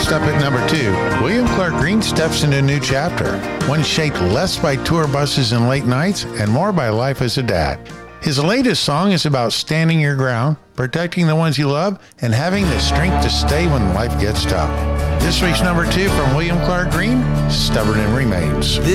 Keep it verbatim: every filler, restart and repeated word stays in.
Next up at number two, William Clark Green steps into a new chapter, one shaped less by tour buses and late nights and more by life as a dad. His latest song is about standing your ground, protecting the ones you love, and having the strength to stay when life gets tough. This week's number two from William Clark Green, Stubborn and Remains.